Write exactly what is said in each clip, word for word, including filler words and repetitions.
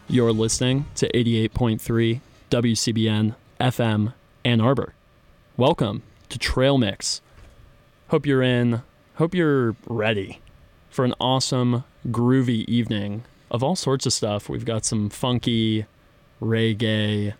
You're listening to eighty-eight point three W C B N F M Ann Arbor. Welcome to Trail Mix. Hope you're in, hope you're ready for an awesome, groovy evening of all sorts of stuff. We've got some funky, reggae,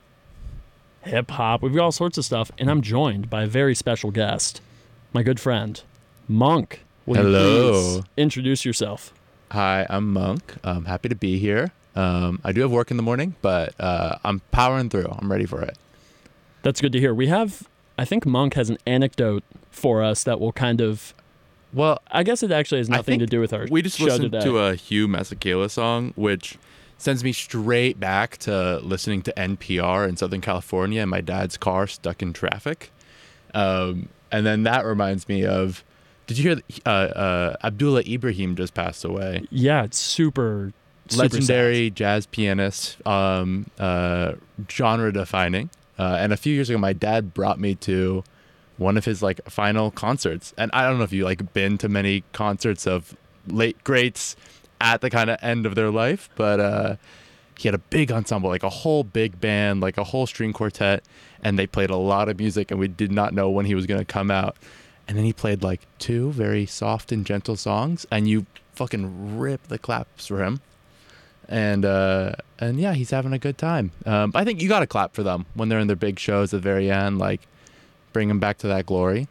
hip-hop. We've got all sorts of stuff, and I'm joined by a very special guest, my good friend, Monk. Will Hello. You please introduce yourself? Hi, I'm Monk. I'm happy to be here. Um, I do have work in the morning, but uh, I'm powering through. I'm ready for it. That's good to hear. We have, I think Monk has an anecdote for us that will kind of, well, I guess it actually has nothing to do with our we just show listened today. to a Hugh Masekela song, which Sends me straight back to listening to N P R in Southern California in my dad's car stuck in traffic. Um, and then that reminds me of, did you hear that, uh, uh, Abdullah Ibrahim just passed away? Yeah, it's super, super Legendary jazz pianist, um, uh, genre defining. Uh, and a few years ago, my dad brought me to one of his like final concerts. And I don't know if you like been to many concerts of late greats at the kind of end of their life, but uh, he had a big ensemble, like a whole big band, like a whole string quartet, and they played a lot of music, and we did not know when he was going to come out. And then he played like two very soft and gentle songs, and you fucking rip the claps for him. And uh, and yeah, he's having a good time. Um, I think you got to clap for them when they're in their big shows at the very end, like bring them back to that glory.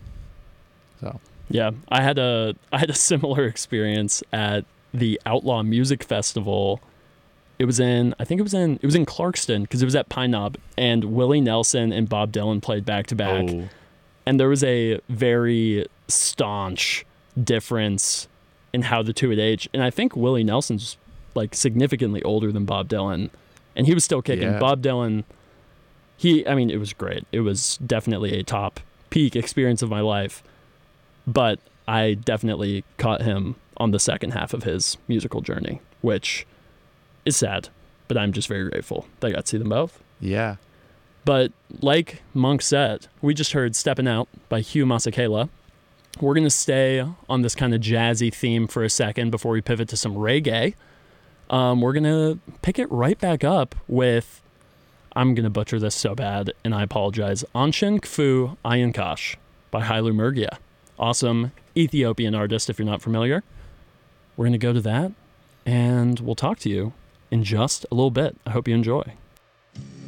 So Yeah, I had a I had a similar experience at the Outlaw Music Festival. It was in I think it was in it was in Clarkston because it was at Pine Knob, and Willie Nelson and Bob Dylan played back to back. oh, And there was a very staunch difference in how the two had aged. And I think Willie Nelson's like significantly older than Bob Dylan, and he was still kicking. Yeah. Bob Dylan, he, I mean, it was great. It was definitely a top peak experience of my life, but I definitely caught him on the second half of his musical journey, which is sad, but I'm just very grateful that I got to see them both. yeah. But like Monk said, we just heard Steppin' Out by Hugh Masekela. We're going to stay on this kind of jazzy theme for a second before we pivot to some reggae. Um, we're going to pick it right back up with, I'm going to butcher this so bad, and I apologize, Anshin Kfu Ayankash by Hailu Murgia. Awesome Ethiopian artist, if you're not familiar. We're going to go to that, and we'll talk to you in just a little bit. I hope you enjoy.